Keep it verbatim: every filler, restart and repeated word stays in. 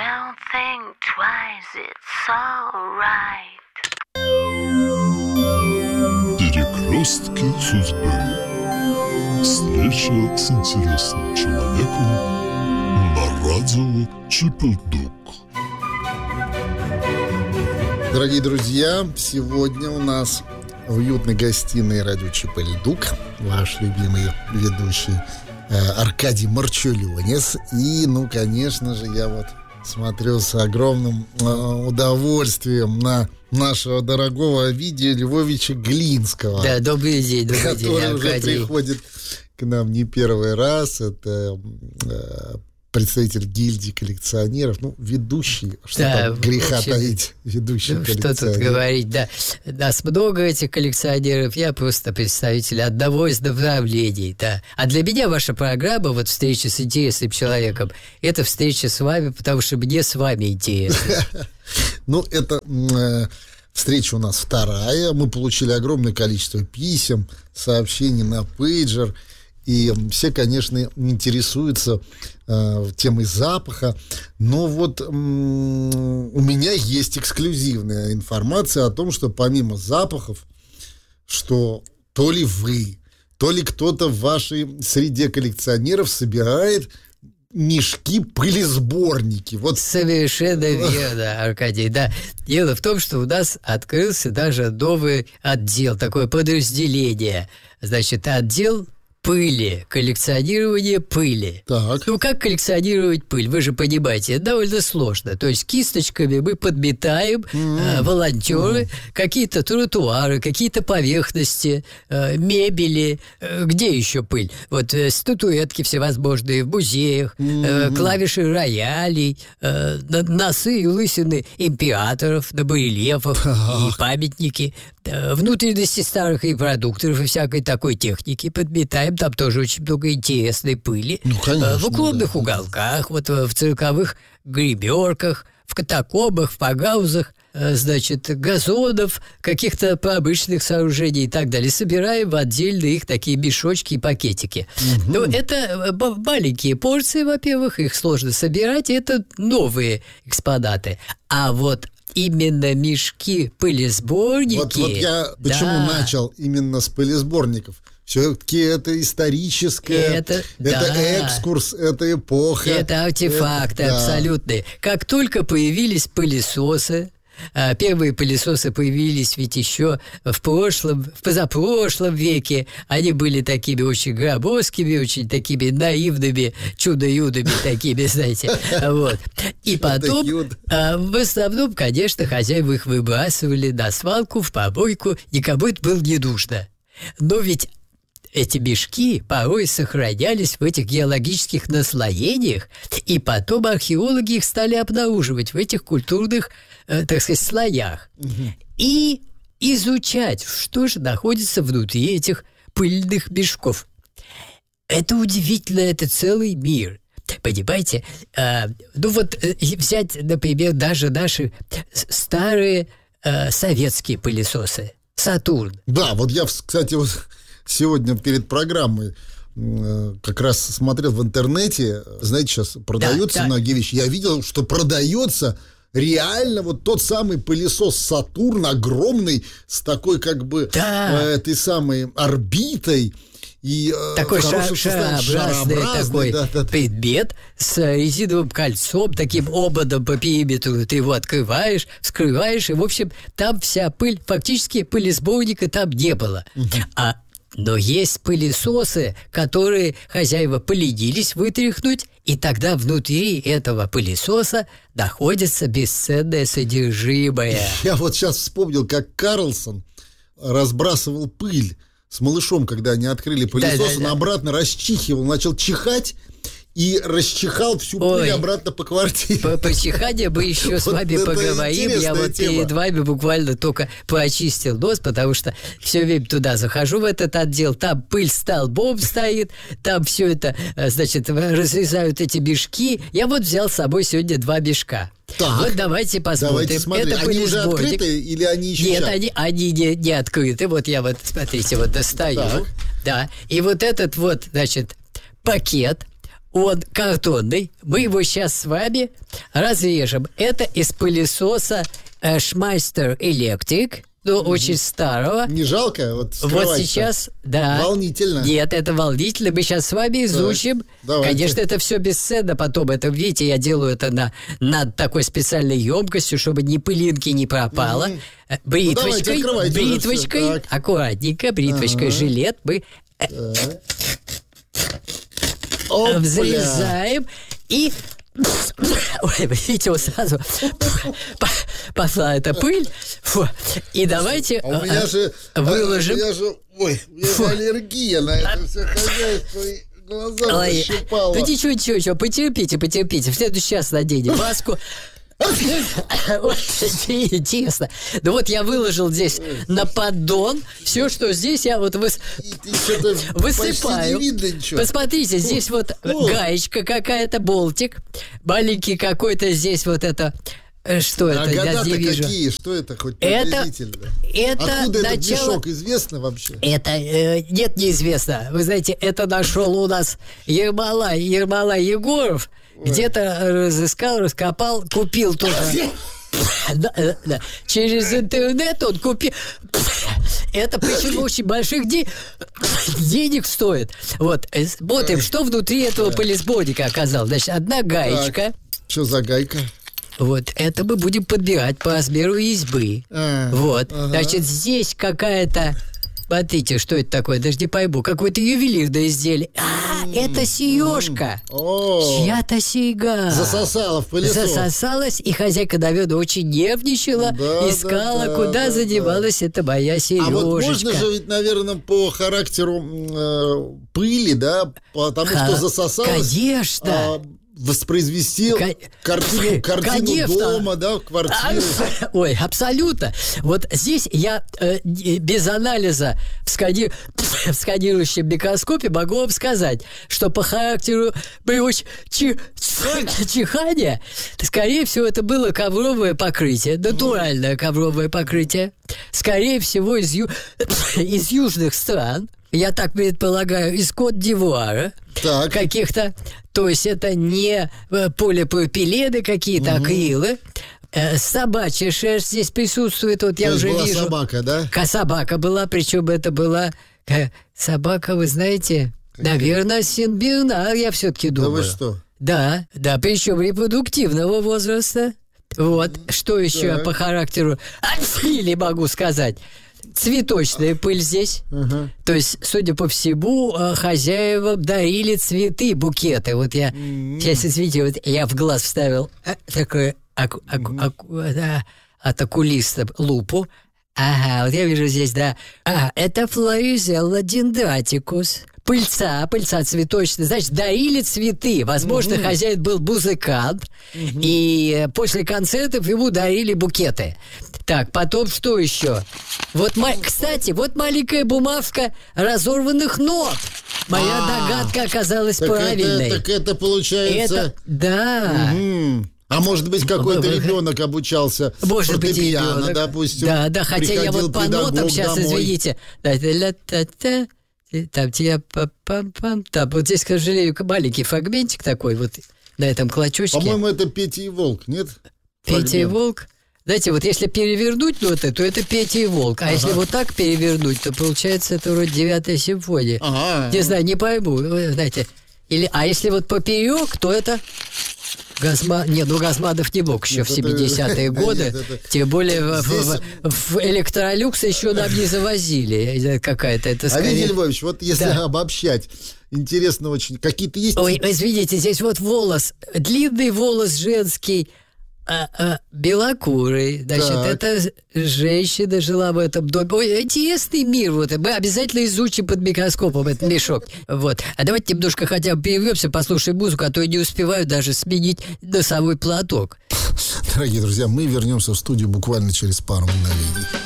Don't think twice, it's alright. Перекрестки судьбы. Встреча с интересным человеком на радио Чип-и-Дук. Дорогие друзья, сегодня у нас в уютной гостиной радио Чип-и-Дук ваш любимый ведущий э, Аркадий Марчулионис. И, ну, конечно же, я вот смотрю с огромным э, удовольствием на нашего дорогого Овидия Львовича Глинского. Да, добрый день, добрый день, который Аркадий. уже приходит к нам не первый раз. Это э, представитель гильдии коллекционеров, ну, ведущий, что да, там греха общем, таить, ведущий ну, коллекционер. Что тут говорить, да. Нас много этих коллекционеров, я просто представитель одного из направлений, да. А для меня ваша программа, вот встреча с интересным человеком, это встреча с вами, потому что мне с вами интересно. Ну, это встреча у нас вторая, мы получили огромное количество писем, сообщений на пейджер. И все, конечно, интересуются э, темой запаха. Но вот м- у меня есть эксклюзивная информация о том, что помимо запахов, что то ли вы, то ли кто-то в вашей среде коллекционеров собирает мешки-пылесборники. Вот. Совершенно верно, Аркадий. Да. Дело в том, что у нас открылся даже новый отдел, такое подразделение. Значит, отдел пыли, коллекционирование пыли. Так. Ну, как коллекционировать пыль? Вы же понимаете, это довольно сложно. То есть кисточками мы подметаем, mm-hmm. э, волонтеры, mm-hmm. какие-то тротуары, какие-то поверхности, э, мебели. Э, где еще пыль? Вот э, статуэтки всевозможные в музеях, mm-hmm. э, клавиши роялей, э, носы и лысины императоров на барельефах и памятники, э, внутренности старых репродукторов и всякой такой техники подметаем. Там тоже очень много интересной пыли. Ну, конечно, в укромных да. уголках, вот в цирковых гримерках, в катакомбах, в погаузах, значит, газонов, каких-то промышленных сооружений и так далее. Собираем в отдельные их такие мешочки и пакетики. Угу. Но это маленькие порции, во-первых, их сложно собирать, и это новые экспонаты. А вот именно мешки-пылесборники... Вот, вот я почему да. начал именно с пылесборников. Все-таки это историческое, это, это да. экскурс, это эпоха. Это артефакты это, абсолютные. Да. Как только появились пылесосы, первые пылесосы появились ведь еще в прошлом, в позапрошлом веке. Они были такими очень громоздкими, очень такими наивными, чудо-юдами такими, знаете. Вот. И потом, в основном, конечно, хозяева их выбрасывали на свалку, в помойку. Никому это было не нужно. Но ведь эти мешки порой сохранялись в этих геологических наслоениях, и потом археологи их стали обнаруживать в этих культурных, э, так сказать, слоях. Угу. И изучать, что же находится внутри этих пыльных мешков. Это удивительно, это целый мир. Понимаете? А, ну вот взять, например, даже наши старые а, советские пылесосы. Сатурн. Да, вот я, кстати, вот сегодня перед программой э, как раз смотрел в интернете, знаете, сейчас продаются да, да. многие вещи. Я видел, что продается реально вот тот самый пылесос Сатурн, огромный, с такой как бы да. э, этой самой орбитой. И, э, такой шар- шарообразный такой да, да, предмет с резиновым кольцом, таким ободом по периметру. Ты его открываешь, вскрываешь, и, в общем, там вся пыль, фактически пылесборника там не было. Угу. А, но есть пылесосы, которые хозяева поленились вытряхнуть, и тогда внутри этого пылесоса находится бесценное содержимое. Я вот сейчас вспомнил, как Карлсон разбрасывал пыль с малышом, когда они открыли пылесос, да, да, он да. обратно расчихивал, начал чихать и расчихал всю Ой, пыль обратно по квартире. По, по чиханию мы еще вот с вами поговорим. Я вот тема. перед вами буквально только поочистил нос, потому что все время туда захожу, в этот отдел, там пыль столбом стоит, там все это, значит, разрезают эти мешки. Я вот взял с собой сегодня два мешка. Так, вот давайте посмотрим. Давайте это они уже открыты или они еще Нет, они, они не, не открыты. Вот я вот, смотрите, вот достаю. Так. Да. И вот этот вот, значит, пакет он картонный. Мы его сейчас с вами разрежем. Это из пылесоса э, Шмайстер Электрик. Ну, очень старого. Не жалко? Вот, вот сейчас, да. Волнительно. Нет, это волнительно. Мы сейчас с вами изучим. Давайте. Конечно, это все бесценно потом. Это, видите, я делаю это на, на такой специальной емкостью, чтобы ни пылинки не пропало. Mm-hmm. Бритвочкой, ну, бритвочкой, аккуратненько, бритвочкой, ага. жилет мы Опля. взрезаем и... Ой, видите, вот сразу пошла эта пыль. Фу. И давайте а у меня же, выложим. У меня же, ой, у меня же аллергия на это все хозяйство. И глаза Ой, защипало. ну ничего, ничего, ничего, потерпите, потерпите. В следующий раз наденем маску. Очень интересно. Ну вот я выложил здесь на поддон все, что здесь я вот выс... высыпаю. Посмотрите, здесь вот гаечка какая-то, болтик. Маленький какой-то здесь вот это... Что это? А Я года-то не вижу. Какие? Что это хоть это, это Откуда начало... этот мешок? Известно вообще? Это, э, нет, неизвестно. Вы знаете, это нашел у нас Ермолай, Ермолай Егоров. Ой. Где-то разыскал, раскопал, купил тоже. Да, да. Через интернет он купил. Это почему очень больших де... денег стоит. Вот, смотрим, что внутри этого пылесборника оказалось. Значит, одна гаечка. Так. Что за гайка? Вот, это мы будем подбирать по размеру избы. А, вот, ага. Значит, здесь какая-то... Смотрите, что это такое, даже не пойму. Какое-то ювелирное изделие. А, mm. это сережка. Oh. Чья-то серьга. Засосала в пылесос. Засосалась, и хозяйка, наверное, очень нервничала, да, искала, да, куда да, задевалась да. эта моя сережечка. А вот можно же ведь, наверное, по характеру э, пыли, да, потому Ха- что засосалась... Конечно. А, воспроизвести Кон... картину, картину Конечно. дома, да, квартиры. А, ой, абсолютно. Вот здесь я э, без анализа в, скани... в сканирующем микроскопе могу вам сказать, что по характеру чи... чихания, скорее всего, это было ковровое покрытие, натуральное ковровое покрытие. Скорее всего, из, ю... из южных стран. Я так предполагаю, из Кот-д'Ивуара каких-то. То есть это не полипропилены какие-то, угу. акрилы. Собачья шерсть здесь присутствует. Вот я То уже была вижу. Собака, да? Собака была, причем это была собака, вы знаете, наверное, сенбернар, я все-таки думаю. Да вы что? Да, да, причем репродуктивного возраста. Вот, что еще так. по характеру? Или могу сказать. Цветочная пыль здесь. Uh-huh. То есть, судя по всему, хозяевам дарили цветы, букеты. Вот я mm-hmm. сейчас, извините, вот я в глаз вставил а, такой аку, аку, аку, да, от окулиста лупу. Ага, вот я вижу здесь, да. А, это флоризелла дендратикус. Пыльца, пыльца цветочная. Значит, дарили цветы. Возможно, mm-hmm. хозяин был музыкант, mm-hmm. и после концертов ему дарили букеты. Так, потом что еще? Вот, кстати, вот маленькая бумажка разорванных нот. Моя А-а-а. догадка оказалась так правильной. Это, так это получается... Это, да. Угу. А может быть, какой-то ребенок обучался может фортепиано, быть, допустим. Да, да, хотя я вот по нотам сейчас, домой. извините. Там тебя пам-пам-пам. Там вот здесь, к сожалению, маленький фрагментик такой вот на этом клочочке. По-моему, это Петя и Волк, нет? Петя Фрагмент. и Волк? Знаете, вот если перевернуть ноты, то это Петя и Волк. А ага. если вот так перевернуть, то получается это вроде девятая симфония. Ага. Не знаю, не пойму. Вы знаете. Или, а если вот поперек, то это Газма... Нет, ну Газманов не мог еще нет, в семидесятые это... годы. Нет, это... Тем более Здесь... в, в, в Электролюкс еще нам не завозили. Какая-то это скорее... Алексей Львович, вот если да. обобщать, интересно очень, какие-то есть... Ой, извините, здесь вот волос, длинный волос женский, А, а, белокурый, значит, так. это женщина жила в этом доме. Ой, интересный мир, вот, мы обязательно изучим под микроскопом этот мешок. Вот, а давайте немножко хотя бы перервемся, послушаем музыку, а то я не успеваю даже сменить носовой платок. Дорогие друзья, мы вернемся в студию буквально через пару мгновений.